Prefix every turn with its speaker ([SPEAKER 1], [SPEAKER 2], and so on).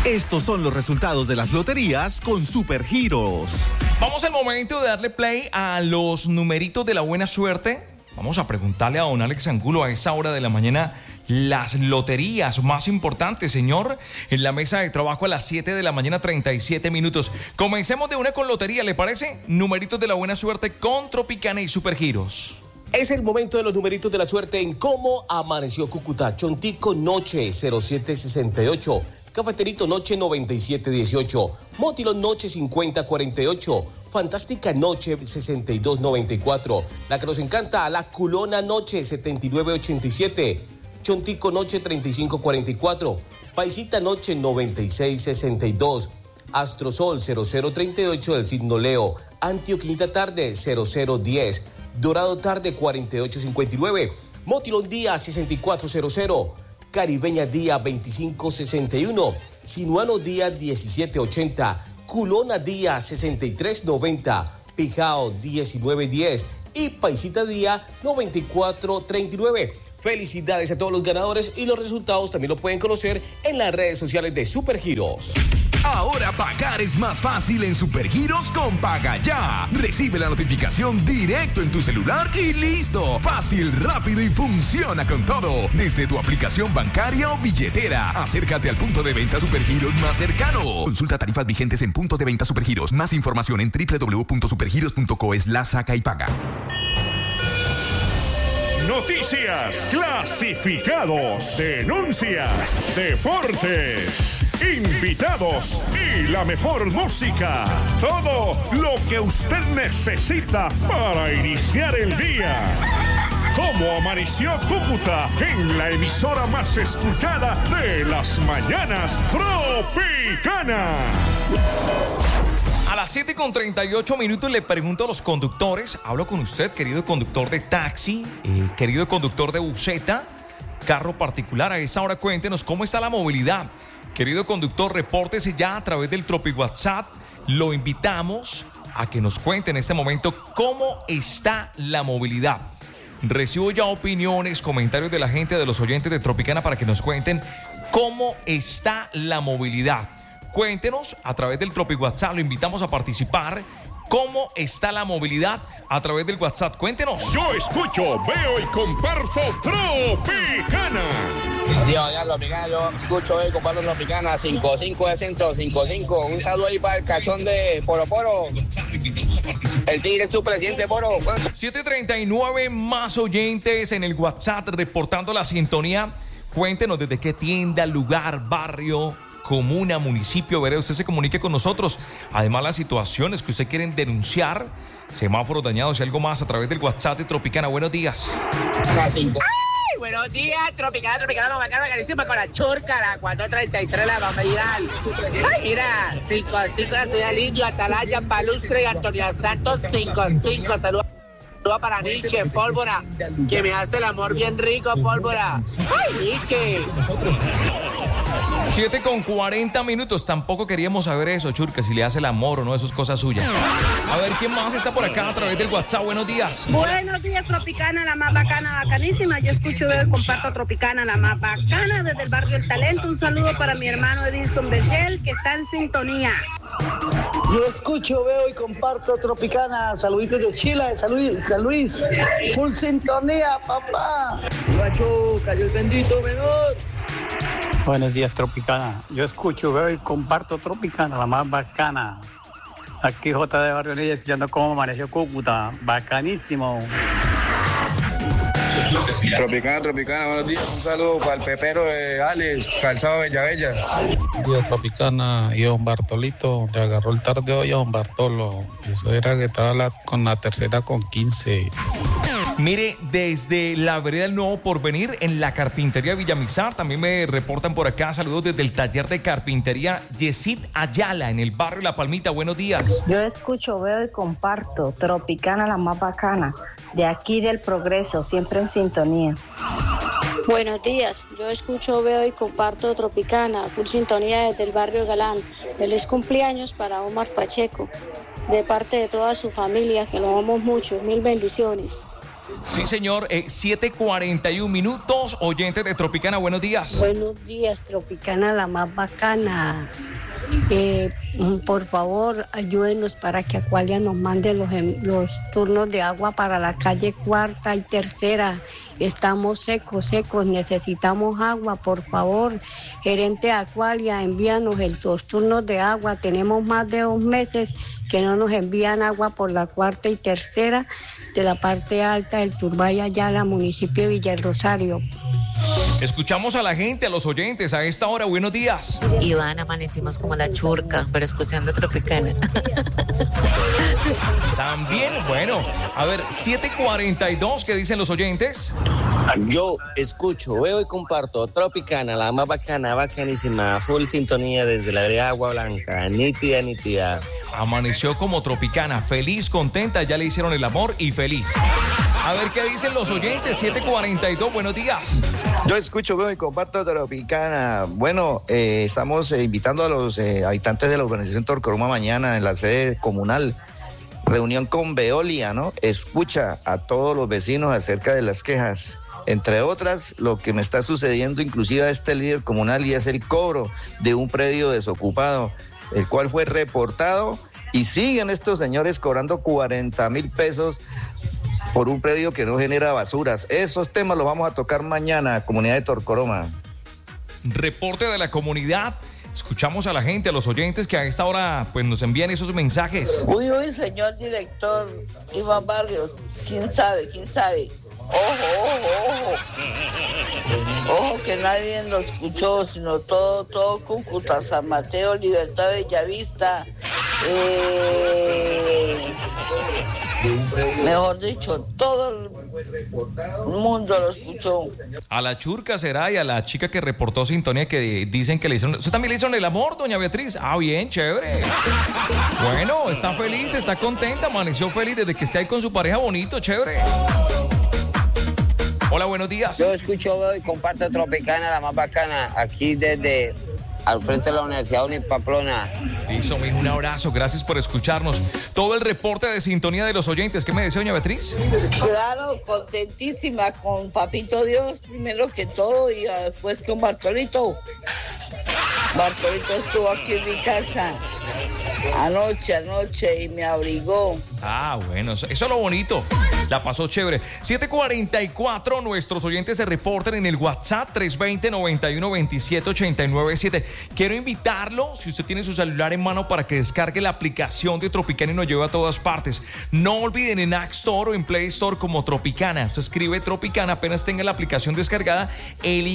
[SPEAKER 1] Estos son los resultados de las loterías con Supergiros.
[SPEAKER 2] Vamos al momento de darle play a los numeritos de la buena suerte. Vamos a preguntarle a don Alex Angulo a esa hora de la mañana las loterías más importantes, señor. En la mesa de trabajo a las 7 de la mañana, 37 minutos. Comencemos de una con lotería, ¿le parece? Numeritos de la buena suerte con Tropicana y Supergiros.
[SPEAKER 3] Es el momento de los numeritos de la suerte en cómo amaneció Cúcuta. Chontico Noche 0768, Cafeterito Noche 9718, Motilón Noche 5048, Fantástica Noche 6294, la que nos encanta, La Culona Noche 7987, Chontico Noche 3544, Paisita Noche 9662, Astrosol 0038 del signo Leo, Antioquinita Tarde 0010, Dorado Tarde 4859, Motilón Día 6400, Caribeña Día 2561, Sinuano Día 1780, Culona Día 6390, Pijao 1910 y Paisita Día 9439. Felicidades a todos los ganadores y los resultados también lo pueden conocer en las redes sociales de Supergiros.
[SPEAKER 4] Ahora pagar es más fácil en Supergiros con Paga Ya. Recibe la notificación directo en tu celular y listo. Fácil, rápido y funciona con todo. Desde tu aplicación bancaria o billetera. Acércate al punto de venta Supergiros más cercano. Consulta tarifas vigentes en puntos de venta Supergiros. Más información en www.supergiros.co/saca y paga.
[SPEAKER 5] Noticias, clasificados, denuncias, deportes, invitados y la mejor música. Todo lo que usted necesita para iniciar el día. ¿Cómo amaneció Cúcuta? En la emisora más escuchada de las mañanas, Tropicana.
[SPEAKER 2] A las 7:38 le pregunto a los conductores, hablo con usted, querido conductor de taxi, querido conductor de buseta, carro particular, a esa hora cuéntenos cómo está la movilidad. Querido conductor, repórtese ya a través del Tropi WhatsApp, lo invitamos a que nos cuente en este momento cómo está la movilidad. Recibo ya opiniones, comentarios de la gente, de los oyentes de Tropicana para que nos cuenten cómo está la movilidad. Cuéntenos a través del Tropi WhatsApp, lo invitamos a participar. ¿Cómo está la movilidad a través del WhatsApp? Cuéntenos.
[SPEAKER 5] Yo escucho, veo y comparto Tropicana.
[SPEAKER 6] Yo escucho, veo y comparto Tropicana. 55 de centro, 55. Un saludo ahí para el cachón de Poro Poro. El tigre es tu presidente, Poro.
[SPEAKER 2] 7:39, más oyentes en el WhatsApp reportando la sintonía. Cuéntenos desde qué tienda, lugar, barrio, comuna, municipio, vereda, usted se comunique con nosotros. Además, las situaciones que usted quieren denunciar, semáforos dañados y algo más a través del WhatsApp de Tropicana. Buenos días.
[SPEAKER 7] ¡Ay, buenos días! Tropicana, bacana, carísima con la churca, la 433, la vamos a ir al... ¡Ay, mira! 5-5, la ciudad Lidio, Atalaya, Palustre y Antonia Santos, 5-5, saludos para Nietzsche, Pólvora, que me hace el amor bien rico, Pólvora. ¡Ay, Nietzsche!
[SPEAKER 2] 7:40, tampoco queríamos saber eso, Churca, si le hace el amor o no, eso es cosa suya. A ver, ¿quién más está por acá a través del WhatsApp? Buenos días.
[SPEAKER 8] Buenos días, Tropicana, la más bacana, bacanísima. Yo escucho, veo y comparto Tropicana, la más bacana, desde el barrio El Talento. Un saludo para mi hermano Edilson Bergel, que está en sintonía.
[SPEAKER 9] Yo escucho, veo y comparto Tropicana. Saluditos de Chile, San Luis. Full sintonía, papá. Guacho, cayó el bendito menor.
[SPEAKER 10] Buenos días, Tropicana. Yo escucho, veo y comparto Tropicana, la más bacana. Aquí J de Barrio Leyes, escuchando cómo amaneció Cúcuta. Bacanísimo.
[SPEAKER 11] Tropicana, buenos días. Un saludo para el pepero de Alex, Calzado Bella.
[SPEAKER 12] Buenos días, Tropicana. Y don Bartolito le agarró el tarde hoy a don Bartolo. Eso era que estaba con la tercera con 15.
[SPEAKER 2] Mire, desde la vereda del Nuevo Porvenir, en la carpintería Villamizar, también me reportan por acá, saludos desde el taller de carpintería Yesid Ayala, en el barrio La Palmita. Buenos días.
[SPEAKER 13] Yo escucho, veo y comparto Tropicana, la más bacana, de aquí del Progreso, siempre en sintonía.
[SPEAKER 14] Buenos días, yo escucho, veo y comparto Tropicana, full sintonía desde el barrio Galán. Feliz cumpleaños para Omar Pacheco, de parte de toda su familia, que lo amamos mucho. Mil bendiciones.
[SPEAKER 2] Sí, señor. 7:41 minutos. Oyentes de Tropicana, buenos días.
[SPEAKER 15] Buenos días, Tropicana, la más bacana. Por favor, ayúdenos para que Aqualia nos mande los turnos de agua para la calle 4ª y 3ª. Estamos secos, necesitamos agua, por favor. Gerente de Aqualia, envíanos los turnos de agua. Tenemos más de 2 meses que no nos envían agua por la 4ª y 3ª de la parte alta del Turbay, Ayala, municipio de Villa del Rosario.
[SPEAKER 2] Escuchamos a la gente, a los oyentes a esta hora. Buenos días.
[SPEAKER 16] Iván, amanecimos como la churca, pero escuchando Tropicana.
[SPEAKER 2] También, bueno, a ver, 7:42, ¿qué dicen los oyentes?
[SPEAKER 6] Yo escucho, veo y comparto Tropicana, la más bacana, bacanísima, full sintonía desde la de Agua Blanca, nítida.
[SPEAKER 2] Amaneció como Tropicana, feliz, contenta, ya le hicieron el amor y feliz. A ver qué dicen los oyentes, 7:42, buenos días.
[SPEAKER 17] Yo escucho, veo y comparto Tropicana. Bueno, estamos invitando a los habitantes de la urbanización Torcoroma mañana en la sede comunal. Reunión con Veolia, ¿no? Escucha a todos los vecinos acerca de las quejas. Entre otras, lo que me está sucediendo inclusive a este líder comunal, y es el cobro de un predio desocupado, el cual fue reportado, y siguen estos señores cobrando 40,000 pesos por un predio que no genera basuras. Esos temas los vamos a tocar mañana, comunidad de Torcoroma.
[SPEAKER 2] Reporte de la comunidad. Escuchamos a la gente, a los oyentes que a esta hora pues nos envían esos mensajes.
[SPEAKER 18] Uy, señor director Iván Barrios, ¿quién sabe? Ojo que nadie lo escuchó, sino todo Cúcuta, San Mateo, Libertad, Bellavista, mejor dicho, todo el mundo lo escuchó.
[SPEAKER 2] A la churca será, y a la chica que reportó sintonía, que dicen que le hicieron... ¿Usted también le hicieron el amor, doña Beatriz? Ah, bien, chévere. Bueno, está feliz, está contenta, amaneció feliz desde que está ahí con su pareja, bonito, chévere. Hola, buenos días.
[SPEAKER 6] Yo escucho, veo y comparto Tropicana, la más bacana, aquí desde al frente de la Universidad Uni Pamplona.
[SPEAKER 2] Listo, mijo, un abrazo, gracias por escucharnos. Todo el reporte de sintonía de los oyentes. ¿Qué me decía, doña Beatriz?
[SPEAKER 18] Claro, contentísima con Papito Dios, primero que todo, y después con Bartolito. Bartolito estuvo aquí en mi casa anoche y me abrigó.
[SPEAKER 2] Ah, bueno, eso es lo bonito. La pasó chévere. 7:44, nuestros oyentes se reportan en el WhatsApp 320-91-27-897. Quiero invitarlo, si usted tiene su celular en mano, para que descargue la aplicación de Tropicana y nos lleve a todas partes. No olviden, en App Store o en Play Store como Tropicana. Usted escribe Tropicana, apenas tenga la aplicación descargada,